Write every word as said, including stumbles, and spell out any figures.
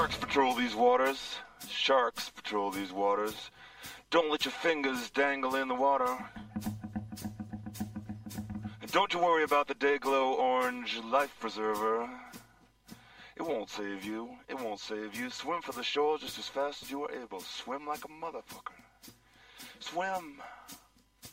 Sharks patrol these waters. Sharks patrol these waters. Don't let your fingers dangle in the water. And don't you worry about the Dayglow Orange Life Preserver. It won't save you. It won't save you. Swim for the shore just as fast as you are able. Swim like a motherfucker. Swim.